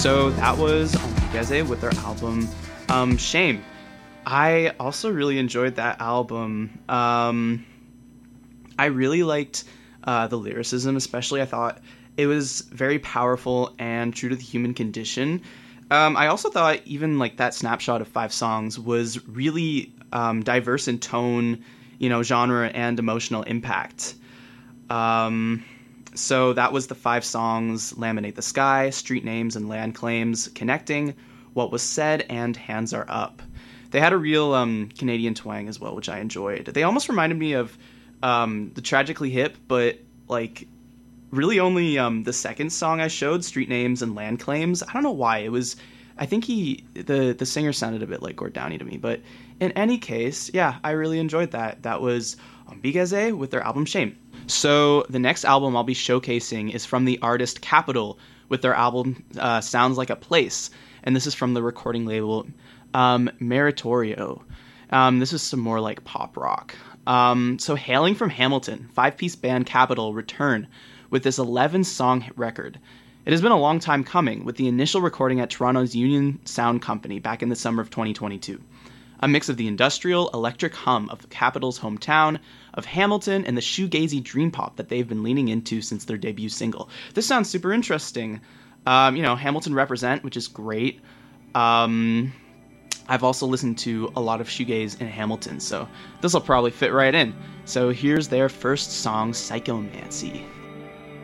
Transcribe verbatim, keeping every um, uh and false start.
So that was Omigeze with their album um, Shame. I also really enjoyed that album. Um, I really liked uh, the lyricism, especially. I thought it was very powerful and true to the human condition. Um, I also thought even like that snapshot of five songs was really um, diverse in tone, you know, genre and emotional impact. Um, so that was the five songs: Laminate the Sky, Street Names and Land Claims, Connecting, What Was Said, and Hands Are Up. They had a real um, Canadian twang as well, which I enjoyed. They almost reminded me of um, the Tragically Hip, but like really only um, the second song I showed, Street Names and Land Claims. I don't know why. It was, I think he, the, the singer sounded a bit like Gord Downie to me. But in any case, yeah, I really enjoyed that. That was Omigeze with their album Shame. So the next album I'll be showcasing is from the artist Capital with their album uh, Sounds Like a Place. And this is from the recording label um, Meritorio. Um, this is some more like pop rock. Um, so hailing from Hamilton, five-piece band Capital return with this eleven-song record. It has been a long time coming, with the initial recording at Toronto's Union Sound Company back in the summer of twenty twenty-two. A mix of the industrial, electric hum of Capital's hometown, of Hamilton, and the shoegazy dream pop that they've been leaning into since their debut single. This sounds super interesting. Um, you know, Hamilton represent, which is great. Um, I've also listened to a lot of shoegaze in Hamilton, so this will probably fit right in. So here's their first song, Psychomancy.